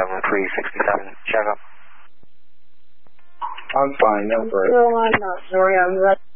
7367, check up. I'm fine, no further. No, I'm not. Sorry, I'm